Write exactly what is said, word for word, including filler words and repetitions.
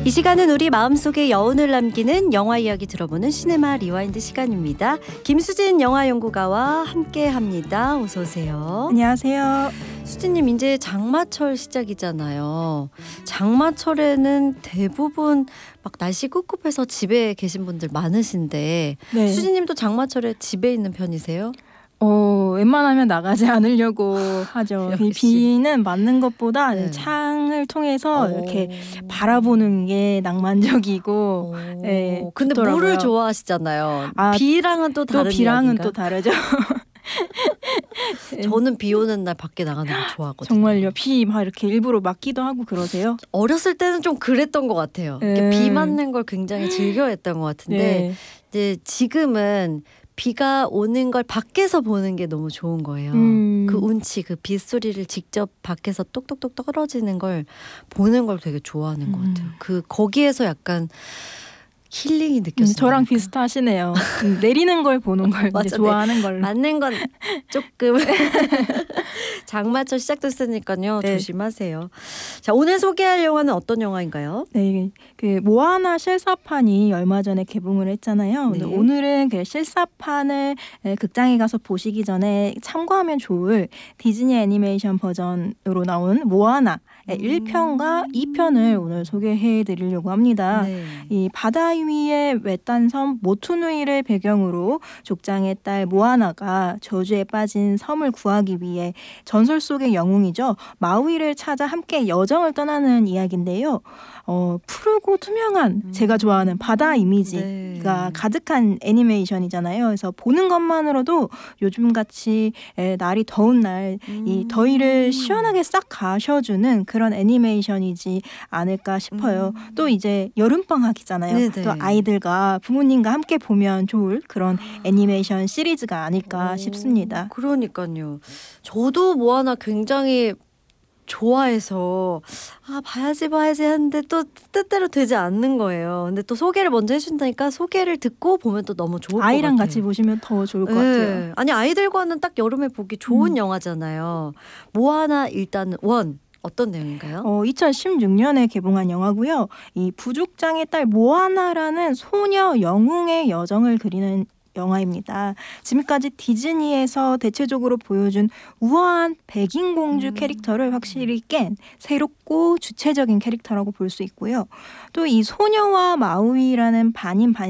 이 시간은 우리 마음속에 여운을 남기는 영화 이야기 들어보는 시네마 리와인드 시간입니다. 김수진 영화연구가와 함께합니다. 어서 오세요. 안녕하세요. 수진님, 이제 장마철 시작이잖아요. 장마철에는 대부분 막 날씨 꿉꿉해서 집에 계신 분들 많으신데 네. 수진님도 장마철에 집에 있는 편이세요? 어, 웬만하면 나가지 않으려고 하죠. 이 비는 맞는 것보다 네. 창을 통해서 오. 이렇게 바라보는 게 낭만적이고. 네, 근데 좋더라고요. 물을 좋아하시잖아요. 아, 비랑은 또 다른 또 비랑은 이야기인가? 또 다르죠. 저는 비 오는 날 밖에 나가는 거 좋아하거든요. 정말요? 비 막 이렇게 일부러 맞기도 하고 그러세요? 어렸을 때는 좀 그랬던 것 같아요. 이렇게 음. 비 맞는 걸 굉장히 즐겨했던 것 같은데 네. 이제 지금은 비가 오는 걸 밖에서 보는 게 너무 좋은 거예요. 음. 그 운치, 그 빗소리를 직접 밖에서 똑똑똑 떨어지는 걸 보는 걸 되게 좋아하는 것 음. 같아요. 그 거기에서 약간 힐링이 음, 느껴져요. 저랑 비슷하시네요. 음, 내리는 걸 보는 걸 이제 맞아, 좋아하는 걸로. 맞는 건 조금 장마철 시작됐으니까요. 네. 조심하세요. 자, 오늘 소개할 영화는 어떤 영화인가요? 네, 그 모아나 실사판이 얼마 전에 개봉을 했잖아요. 네. 근데 오늘은 그 실사판을 극장에 가서 보시기 전에 참고하면 좋을 디즈니 애니메이션 버전으로 나온 모아나 음. 일 편과 이 편을 오늘 소개해 드리려고 합니다. 네. 이 바다 위의 외딴 섬 모투누이를 배경으로 족장의 딸 모아나가 저주에 빠진 섬을 구하기 위해 전설 속의 영웅이죠. 마우이를 찾아 함께 여정을 떠나는 이야기인데요. 어, 푸르고 투명한 음. 제가 좋아하는 바다 이미지가 네. 가득한 애니메이션이잖아요. 그래서 보는 것만으로도 요즘같이 에, 날이 더운 날 이 음. 더위를 시원하게 싹 가셔주는 그런 애니메이션이지 않을까 싶어요. 음. 또 이제 여름방학이잖아요. 네네. 또 아이들과 부모님과 함께 보면 좋을 그런 애니메이션 시리즈가 아닐까 오, 싶습니다. 그러니까요. 저도 모아나 굉장히 좋아해서 아 봐야지 봐야지 하는데 또 뜻대로 되지 않는 거예요. 근데 또 소개를 먼저 해준다니까 소개를 듣고 보면 또 너무 좋을 것 같아요. 아이랑 같이 보시면 더 좋을 것 네. 같아요. 아니 아이들과는 딱 여름에 보기 좋은 음. 영화잖아요. 모아나 일단 원 어떤 내용인가요? 어, 이천십육 년에 개봉한 영화고요. 이 부족장의 딸 모아나라는 소녀 영웅의 여정을 그리는 영화입니다. 지금까지 디즈니에서 대체적으로 보여준 우아한 백인 공주 음. 캐릭터를 확실히 깬 새롭고 주체적인 캐릭터라고 볼 수 있고요. 또 이 소녀와 마우이라는 반인 반